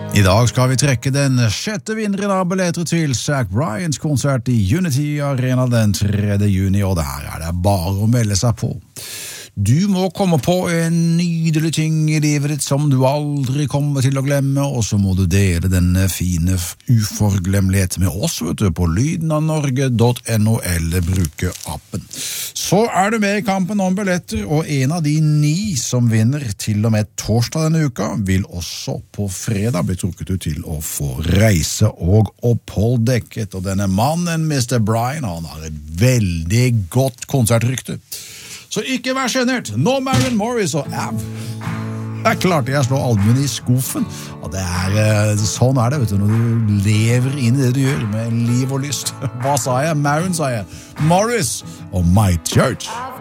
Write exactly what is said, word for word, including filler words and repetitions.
I dag skal vi trekke den sjette vinneren av billetter til Zach Bryans konsert i Unity Arena den tredje juni, og der er det bare å melde seg på. Du må komme på en nydelig ting i livet ditt som du aldri kommer til å glemme, og så må du dele denne fine uforglemmelighet med oss, vet du, på lyden av norge punktum no eller bruke appen. Så er du med i kampen om billetter, og en av de ni som vinner til og med torsdag denne uka, vil også på fredag bli trukket ut til å få reise og opphold dekket, og denne mannen, mister Brian, han har et veldig godt konsertrykte. Så ikke vær genert. Nå Maren Morris og Av. Det er klart jeg slår albuen i skuffen. Og det er, sånn er det, vet du, når du lever inn i det du gjør med liv og lyst. Hva sa jeg? Maren, sa jeg. Morris og My Church.